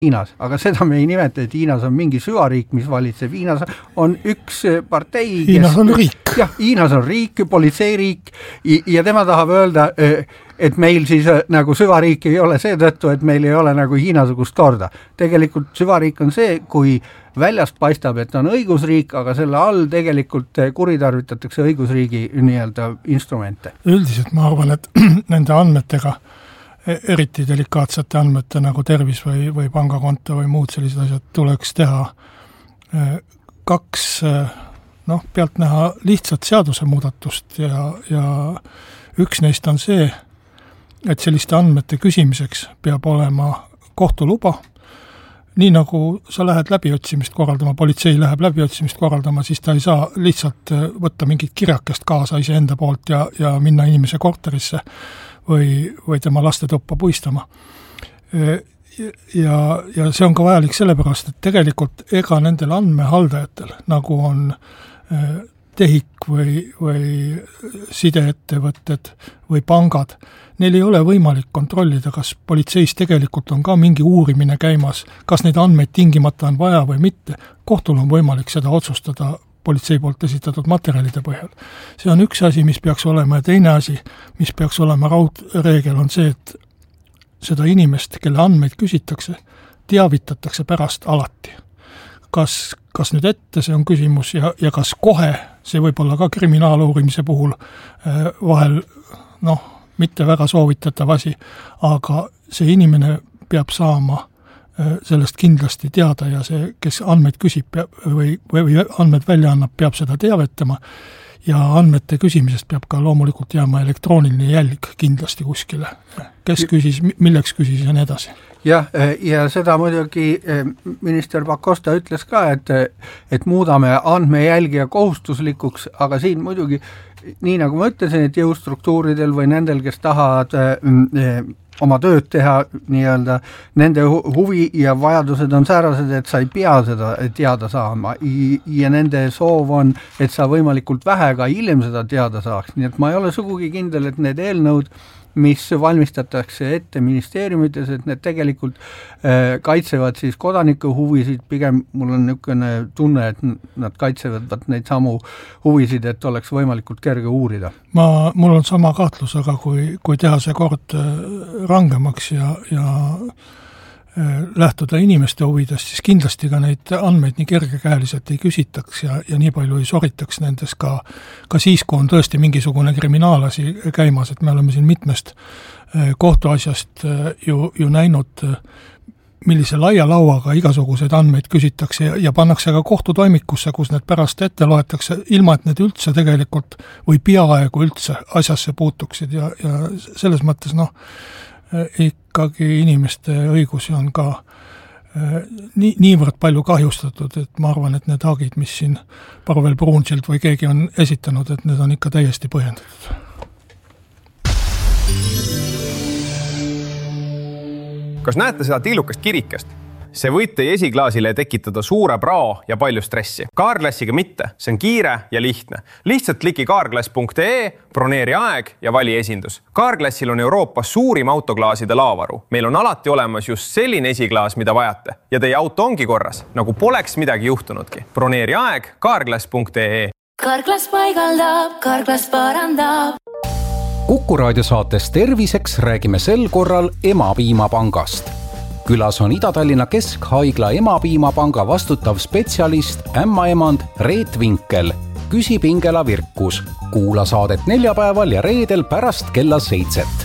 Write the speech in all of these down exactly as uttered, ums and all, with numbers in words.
Hiinas, aga seda me ei nimeta, et Hiinas on mingi süvariik, mis valitseb. Hiinas on üks partei, Hiinas kes, on riik. Jah, Hiinas on riik, politseiriik ja tema tahab öelda, et meil siis nagu süvariik ei ole seetõttu, et meil ei ole nagu Hiinasugust korda. Tegelikult süvariik on see, kui väljast paistab, et on õigusriik, aga selle all tegelikult kuritarvitatakse õigusriigi nii-öelda instrumente. Üldiselt ma arvan, et nende andmetega, eriti delikaatsete andmete nagu tervis või, või pangakonto või muud sellised asjad tuleks teha kaks noh, pealt näha lihtsat seaduse muudatust ja, ja üks neist on see, et selliste andmete küsimiseks peab olema kohtuluba. Nii nagu sa lähed läbiotsimist korraldama, politsei läheb läbiotsimist korraldama, siis ta ei saa lihtsalt võtta mingit kirjakest kaasa iseenda poolt ja, ja minna inimese korterisse või, või tema laste tuppa puistama. Ja, ja see on ka vajalik sellepärast, et tegelikult ega nendel andmehaldajatel, nagu on tehik või, või sideettevõtted või pangad, neil ei ole võimalik kontrollida, kas politseis tegelikult on ka mingi uurimine käimas, kas neid andmeid tingimata on vaja või mitte. Kohtul on võimalik seda otsustada politsei poolt esitatud materjalide põhjal. See on üks asi, mis peaks olema ja teine asi, mis peaks olema raudreegel, on see, et seda inimest, kelle andmeid küsitakse, teavitatakse pärast alati. Kas, kas nüüd ette, see on küsimus, ja, ja kas kohe, see võib olla ka kriminaaluurimise puhul vahel, noh, mitte väga soovitatav asi, aga see inimene peab saama sellest kindlasti teada ja see, kes andmeid küsib peab, või, või andmed välja annab, peab seda teavetama ja andmete küsimisest peab ka loomulikult jääma elektrooniline jälg kindlasti kuskile. Kes küsis, milleks küsis ja nii edasi. Jah, ja seda muidugi minister Pakosta ütles ka, et, et muudame andmejälgija kohustuslikuks, aga siin muidugi, nii nagu ma ütlesin, et jõustruktuuridel või nendel, kes tahavad oma tööd teha, nii-öelda nende huvi ja vajadused on säärased, et sa ei pea seda teada saama ja nende soov on, et sa võimalikult vähe ka hiljem seda teada saaks. Nii et ma ei ole sugugi kindel, et need eelnõud, mis valmistatakse ette ministeeriumites, et need tegelikult äh, kaitsevad siis kodaniku huvisid, pigem mul on niisugune tunne, et nad kaitsevad neid samu huvisid, et oleks võimalikult kerge uurida. Ma, mul on sama kahtlus, aga kui, kui teha see kord rangemaks ja, ja lähtuda inimeste huvidest, siis kindlasti ka neid andmeid nii kergekäeliselt ei küsitaks ja, ja nii palju ei soritaks nendes ka, ka siis, kui on tõesti mingisugune kriminaalasi käimas, et me oleme siin mitmest kohtuasjast ju, ju näinud, millise laia lauaga igasuguseid andmeid küsitakse ja, ja pannakse ka kohtutoimikusse, kus need pärast ette loetakse, ilma et need üldse tegelikult või peaaegu üldse asjasse puutuksid ja, ja selles mõttes noh, ikkagi inimeste õigusi on ka nii, niivõrd palju kahjustatud, et ma arvan, et need hagid, mis siin Parvel Pruunsild või keegi on esitanud, et need on ikka täiesti põhjendatud. Kas näete seda tillukast kirikest? See võib teie esiklaasile tekitada suure prao ja palju stressi. Carglassiga mitte, see on kiire ja lihtne. Lihtsalt kliki carglass punkt ee, broneeri aeg ja vali esindus. Carglassil on Euroopas suurim autoklaaside laavaru. Meil on alati olemas just selline esiklaas, mida vajate. Ja teie auto ongi korras, nagu poleks midagi juhtunudki. Broneeri aeg carglass punkt ee. Carglass paigaldab, Carglass parandab. Kuku raadio saates Terviseks räägime sel korral Emapiimapangast. Külas on Ida-Tallinna Keskhaigla Emapiimapanga vastutav spetsialist, ämmaemand Reet Vinkel. Küsib Ingela Virkus. Kuula saadet neljapäeval ja reedel pärast kella seitset.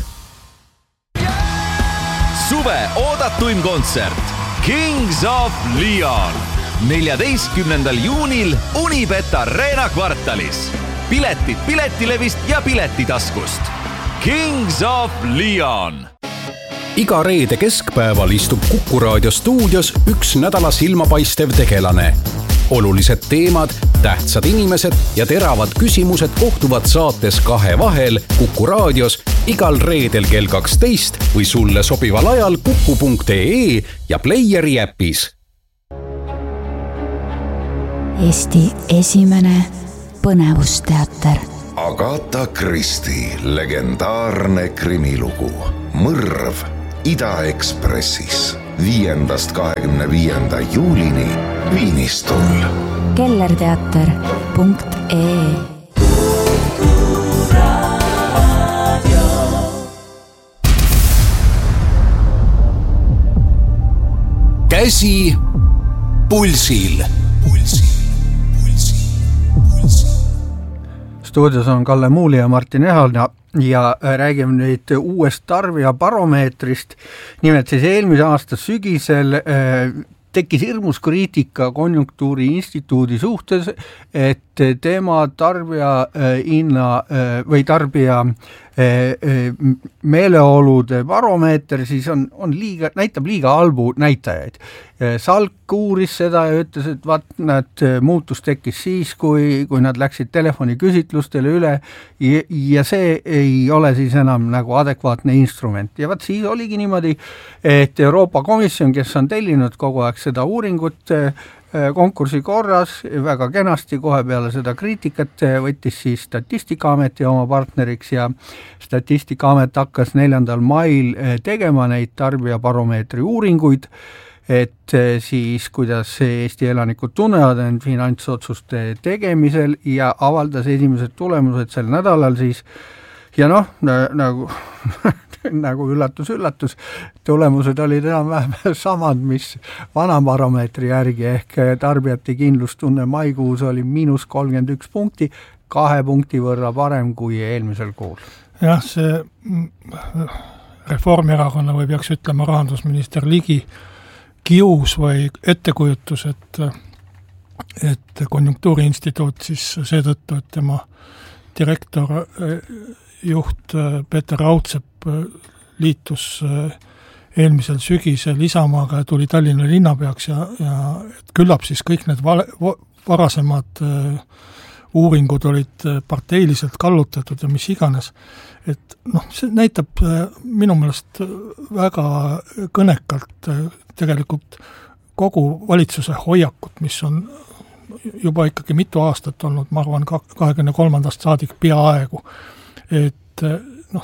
Suve oodatuim kontsert Kings of Leon. neljateistkümnendal juunil Unibet Arena kvartalis. Piletid Piletilevist ja Piletitaskust. Kings of Leon. Iga reede keskpäeval istub Kuku raadio stuudios üks nädala silmapaistev tegelane. Olulised teemad, tähtsad inimesed ja teravad küsimused kohtuvad saates Kahe vahel Kuku raadios igal reedel kell kaksteist või sulle sobival ajal kuku punkt ee ja Playeri äpis. Eesti esimene põnevusteater. Agatha Christie legendaarne krimilugu Mõrv Ida-Ekspressis. viiendast kahekümne viienda juulini Viinistul. kellerteater punkt ee Käsi pulsil. Stuudios on Kalle Muuli ja Martin Ehalna ja räägime nüüd uuest tarbija baromeetrist. Nimelt siis eelmise aasta sügisel tekkis hirmus kriitika Konjunktuuri Instituudi suhtes, et tema tarbija hinna või tarbija meeleolude baromeeter siis on, on liiga, näitab liiga halbu näitajaid. Salk uuris seda ja ütles, et vaat nad muutus tekkis siis, kui, kui nad läksid telefoniküsitlustele üle ja see ei ole siis enam nagu adekvaatne instrument. Ja vaat siis oligi niimoodi, et Euroopa Komisjon, kes on tellinud kogu aeg seda uuringut konkursi korras, väga kenasti kohe peale seda kriitikat võttis siis Statistikaameti oma partneriks ja Statistikaamet hakkas neljandal mail tegema neid tarbija baromeetri uuringuid, et siis kuidas Eesti elanikud tunnevad end finantsotsuste tegemisel ja avaldas esimesed tulemused sel nädalal siis ja noh, nagu nagu üllatus, üllatus, tulemused olid enam-vähem samad, mis vana baromeetri järgi ehk tarbijate kindlustunne maikuus oli miinus kolmkümmend üks punkti, kahe punkti võrra parem kui eelmisel kuul. Jah, see Reformierakonna või peaks ütlema rahandusminister Ligi kius või ettekujutus, et, et Konjunktuuri Instituut siis seetõttu, et tema direktor juht Peeter Raudsepp liitus eelmisel sügisel Isamaaga ja tuli Tallinna linnapeaks ja, ja et küllap siis kõik need vale, varasemad uuringud olid parteiliselt kallutatud ja mis iganes. Et noh, see näitab minu meelest väga kõnekalt tegelikult kogu valitsuse hoiakut, mis on juba ikkagi mitu aastat olnud, ma arvan, kahekümne kolmandast saadik peaaegu. Et noh,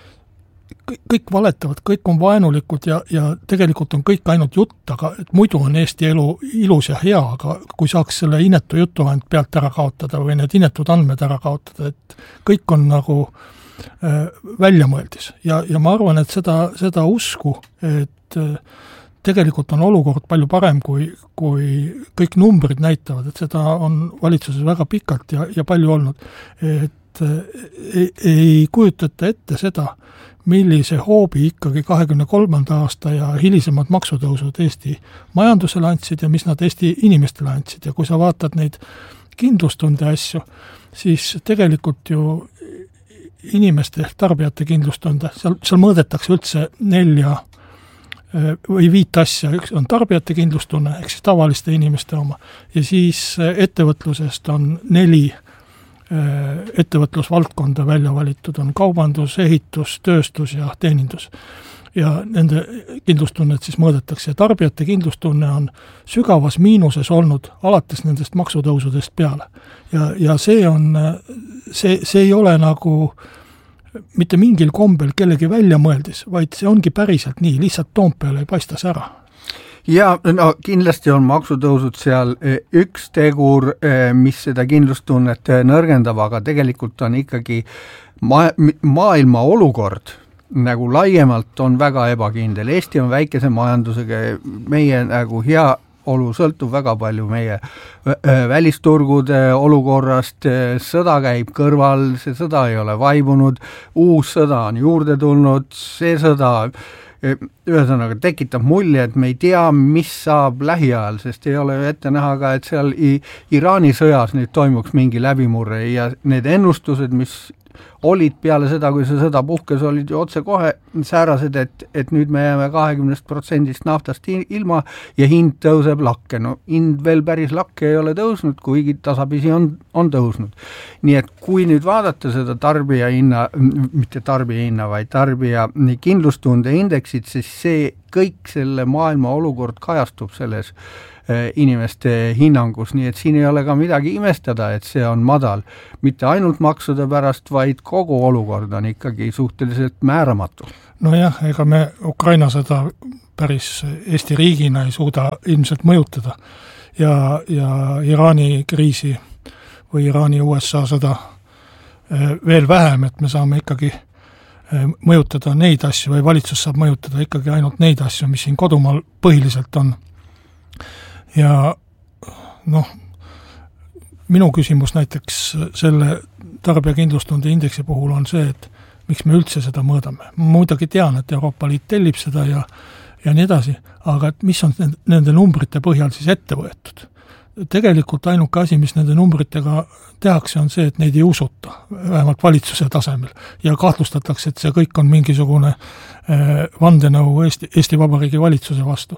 kõik valetavad, kõik on vaenulikud ja, ja tegelikult on kõik ainult jutt, aga et muidu on Eesti elu ilus ja hea, aga kui saaks selle inetu jutu ainult pealt ära kaotada või need inetud andmed ära kaotada, et kõik on nagu äh, väljamõeldis. Ja, ja ma arvan, et seda, seda usku, et äh, tegelikult on olukord palju parem, kui, kui kõik numbrid näitavad, et seda on valitsuses väga pikalt ja, ja palju olnud, et ei, ei kujutata ette seda, millise hoobi ikkagi kahekümne kolmanda aasta ja hilisemad maksutõusud Eesti majandusele andsid ja mis nad Eesti inimestele andsid. Ja kui sa vaatad neid kindlustunde asju, siis tegelikult ju inimeste ehk tarbijate kindlustunde, seal, seal mõõdetakse üldse nelja või viit asja, üks on tarbijate kindlustunne, ehk siis tavaliste inimeste oma, ja siis ettevõtlusest on neli ettevõtlusvaldkonda välja valitud, on kaubandus, ehitus, tööstus ja teenindus. Ja nende kindlustunnet siis mõõdetakse. Tarbijate kindlustunne on sügavas miinuses olnud alates nendest maksutõusudest peale. Ja, ja see on, see, see ei ole nagu mitte mingil kombel kellegi välja mõeldis, vaid see ongi päriselt nii, lihtsalt Toompeal ei paista see ära. Ja no kindlasti on maksutõusud seal üks tegur, mis seda kindlustunnet nõrgendab, aga tegelikult on ikkagi ma- maailma olukord nagu laiemalt on väga ebakindel. Eesti on väikese majandusega, meie nagu hea olu sõltub väga palju meie välisturgude olukorrast, sõda käib kõrval, see sõda ei ole vaibunud, uus sõda on juurde tulnud, see sõda ühesõnaga tekitab mulje, et me ei tea, mis saab lähiajal, sest ei ole ette näha ka, et seal Iraani sõjas nüüd toimuks mingi läbimurre ja need ennustused, mis olid peale seda, kui see sõda puhkes, olid ju otse kohe säärased, et, et nüüd me jääme kahekümnest protsendist naftast ilma ja hind tõuseb lakke. No hind veel päris lakke ei ole tõusnud, kuigi tasapisi on, on tõusnud. Nii et kui nüüd vaadata seda tarbija hinna, mitte tarbija hinna, vaid tarbija kindlustunde indeksit, siis see kõik selle maailma olukord kajastub selles inimeste hinnangus, nii et siin ei ole ka midagi imestada, et see on madal. Mitte ainult maksude pärast, vaid kogu olukord on ikkagi suhteliselt määramatu. Nojah, ega me Ukraina seda päris Eesti riigina ei suuda ilmselt mõjutada ja, ja Iraani kriisi või Iraani U S A sõda veel vähem, et me saame ikkagi mõjutada neid asju või valitsus saab mõjutada ikkagi ainult neid asju, mis siin kodumaal põhiliselt on. Ja noh, minu küsimus näiteks selle tarbijakindlustunde indeksi puhul on see, et miks me üldse seda mõõdame. Ma muidugi tean, et Euroopa Liit tellib seda ja, ja nii edasi, aga et mis on nende numbrite põhjal siis ette võetud? Tegelikult ainuke asi, mis nende numbritega tehakse, on see, et neid ei usuta, vähemalt valitsuse tasemel, ja kahtlustatakse, et see kõik on mingisugune vandenõu Eesti, Eesti Vabariigi valitsuse vastu.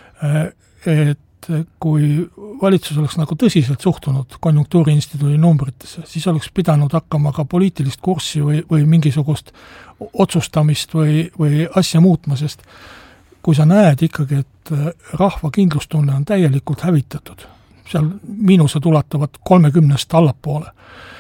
Et kui valitsus oleks nagu tõsiselt suhtunud konjunktuuriinstituudi numbritesse, siis oleks pidanud hakkama ka poliitilist kurssi või, või mingisugust otsustamist või, või asja muutma, sest kui sa näed ikkagi, et rahva kindlustunne on täielikult hävitatud, seal miinused ulatuvad kolmekümnest allapoole,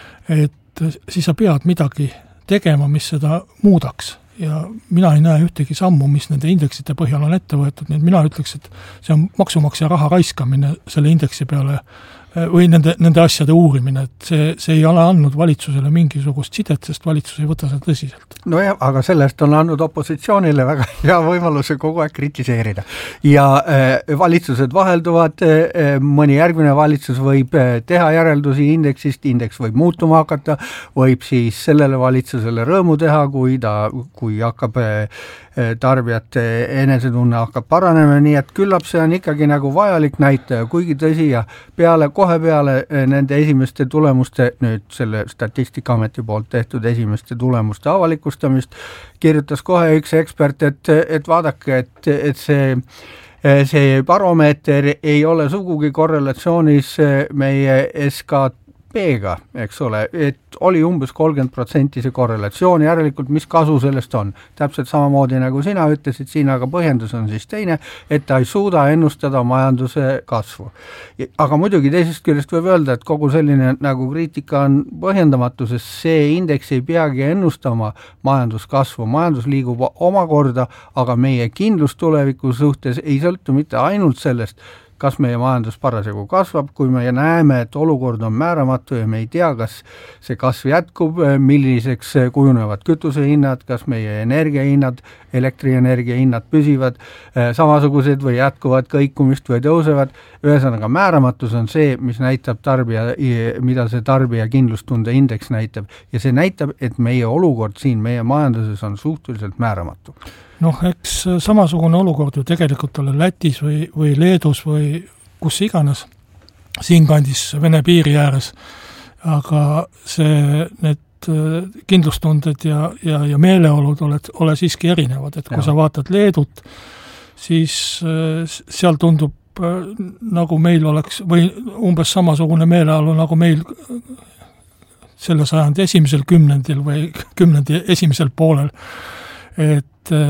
et siis sa pead midagi tegema, mis seda muudaks. Ja mina ei näe ühtegi sammu, mis nende indeksite põhjal on ette võetud, nii et mina ütleks, et see on maksumaksja raha raiskamine selle indeksi peale või nende, nende asjade uurimine, et see, see ei ole andnud valitsusele mingisugust sidet, sest valitsus ei võta seda tõsiselt. No jah, aga sellest on andnud opositsioonile väga hea võimaluse kogu aeg kritiseerida. Ja äh, valitsused vahelduvad, äh, mõni järgmine valitsus võib äh, teha järeldusi indeksist, indeks võib muutuma hakata, võib siis sellele valitsusele rõõmu teha, kui ta, kui hakkab äh, tarbijate enesetunne hakkab paranema, nii et küllap see on ikkagi nagu vajalik näitaja, kuigi tõsi ja peale, kohe peale nende esimeste tulemuste, nüüd selle Statistikaameti poolt tehtud esimeste tulemuste avalikustamist, kirjutas kohe üks ekspert, et, et vaadake, et, et see see baromeeter ei ole sugugi korrelatsioonis meie S K P-ga, eks ole, et oli umbes kolmkümmend protsenti see korrelatsioon, järelikult mis kasu sellest on. Täpselt samamoodi nagu sina ütlesid, siin aga põhjendus on siis teine, et ta ei suuda ennustada majanduse kasvu. Aga muidugi teisest küljest võib öelda, et kogu selline nagu kriitika on põhjendamatu, sest see indeks ei peagi ennustama majanduskasvu. Majandus liigub omakorda, aga meie kindlus tuleviku suhtes ei sõltu mitte ainult sellest, kas meie majandus parasjagu kasvab, kui me näeme, et olukord on määramatu ja me ei tea, kas see kasv jätkub, milliseks kujunevad kütusehinnad, kas meie energiahinnad, elektrienergia hinnad püsivad samasugused või jätkuvad kõikumist või tõusevad. Ühesõnaga määramatus on see, mis näitab tarbija, mida see tarbija kindlustunde indeks näitab ja see näitab, et meie olukord siin meie majanduses on suhteliselt määramatu. Noh, eks samasugune olukord ju tegelikult ole Lätis või, või Leedus või kus iganes, siin kandis Vene piiri ääres, aga see, need kindlustunded ja, ja, ja meeleolud ole, ole siiski erinevad, et kui ja. Sa vaatad Leedut, siis seal tundub nagu meil oleks, või umbes samasugune meeleolu nagu meil selle sajandi esimesel kümnendil või kümnendi esimesel poolel, et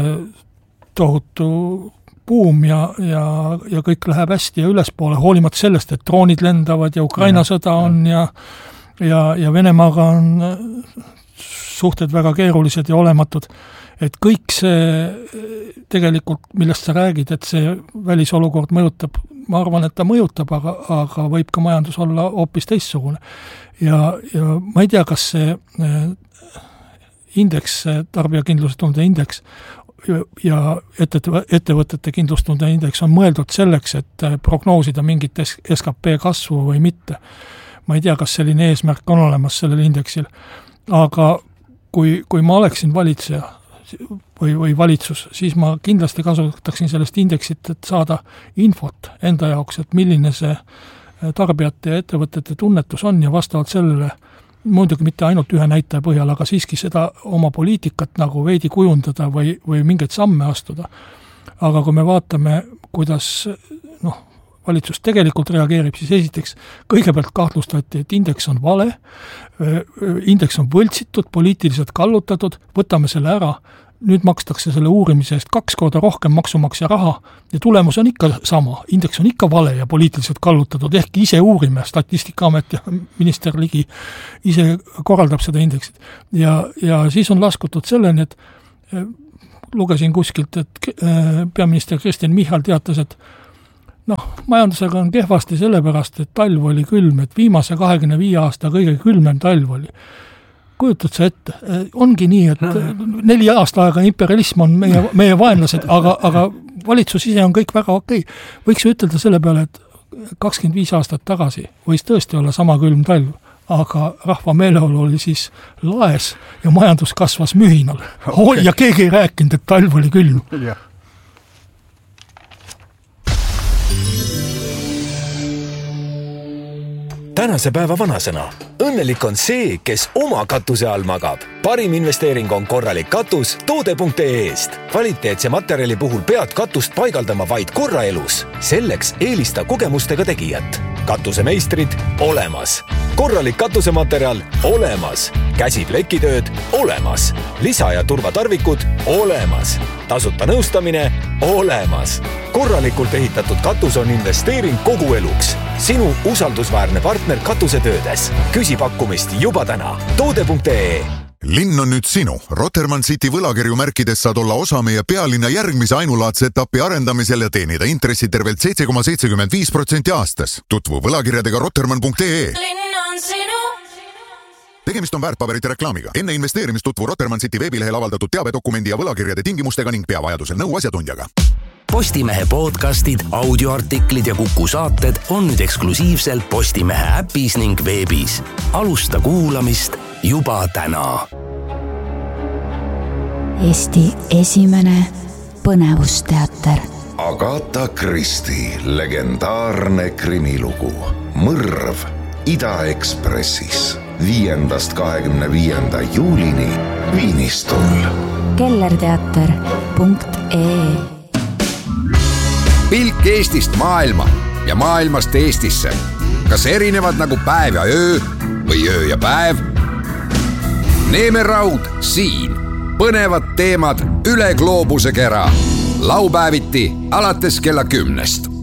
tohutu buum ja, ja, ja kõik läheb hästi ja ülespoole, hoolimata sellest, et droonid lendavad ja Ukraina ja, sõda on ja, ja, ja Venemaaga on suhted väga keerulised ja olematud. Et kõik see tegelikult, millest sa räägid, et see välisolukord mõjutab, ma arvan, et ta mõjutab, aga, aga võib ka majandus olla hoopis teistsugune. Ja, ja ma ei tea, kas see indeks, tarbijakindlustunde indeks ja ettevõtete kindlustunde indeks on mõeldud selleks, et prognoosida mingit S K P kasvu või mitte. Ma ei tea, kas selline eesmärk on olemas sellel indeksil, aga kui, kui ma oleksin valitseja või, või valitsus, siis ma kindlasti kasutaksin sellest indeksit, et saada infot enda jaoks, et milline see tarbijate ja ettevõtete tunnetus on ja vastavalt sellele muidugi mitte ainult ühe näitaja põhjal, aga siiski seda oma poliitikat nagu veidi kujundada või, või mingeid samme astuda. Aga kui me vaatame, kuidas noh, valitsus tegelikult reageerib, siis esiteks kõigepealt kahtlustati, et indeks on vale, indeks on võltsitud, poliitiliselt kallutatud, võtame selle ära, nüüd makstakse selle uurimise eest kaks korda rohkem maksumaksja raha ja tulemus on ikka sama, indeks on ikka vale ja poliitiliselt kallutatud, ehkki ise uurime, Statistikaamet ja minister Ligi ise korraldab seda indeksit. Ja, ja siis on laskutud selleni, et lugesin kuskilt, et peaminister Kristen Michal teatas, et noh, majandusega on kehvasti sellepärast, et talv oli külm, et viimase kahekümne viie aasta kõige külmem talv oli. Kujutad sa ette, ongi nii, et neli aasta aega imperialism on meie, meie vaenlased, aga, aga valitsus ise on kõik väga okei. Võiks ju ütelda selle peale, et kakskümmend viis aastat tagasi võis tõesti olla sama külm talv, aga rahva meeleolu oli siis laes ja majandus kasvas mühinal. Okay. Ja keegi ei rääkinud, et talv oli külm. Yeah. Tänase päeva vanasõna. Õnnelik on see, kes oma katuse all magab. Parim investeering on korralik katus toode punkt ee eest. Kvaliteetse materjali puhul pead katust paigaldama vaid korra elus. Selleks eelista kogemustega tegijat. Katusemeistrid olemas. Korralik katusematerjal olemas. Käsiplekitööd olemas. Lisa- ja turvatarvikud olemas. Tasuta nõustamine olemas. Korralikult ehitatud katus on investeering kogu eluks. Sinu usaldusväärne partner katusetöödes. Küsi pakkumist juba täna. toode punkt ee. Linn on nüüd sinu. Rotermann City võlakirju märkides saad olla osa meie pealinna järgmise ainulaadse etapi arendamisel ja teenida intressi tervelt seitse koma seitsekümmend viis protsenti aastas. Tutvu võlakirjadega rotermann punkt ee. Linn on sinu. Tegemist on väärtpaberite reklaamiga. Enne investeerimist tutvu Rotermann City veebilehel avaldatud teabedokumendi ja võlakirjade tingimustega ning pea vajadusel nõu asjatundjaga. Postimehe podcastid, audioartiklid ja Kuku saated on nüüd eksklusiivselt Postimehe äpis ning veebis. Alusta kuulamist juba täna. Eesti esimene põnevusteater. Agatha Christie legendaarne krimilugu Mõrv Ida-Ekspressis viiendast kahekümne viienda juulini Viinistul. kellerteater punkt ee. Pilk Eestist maailma ja maailmast Eestisse. Kas erinevad nagu päev ja öö või öö ja päev? Neeme Raud siin. Põnevad teemad üle gloobuse kera. Laupäeviti alates kella kümnest.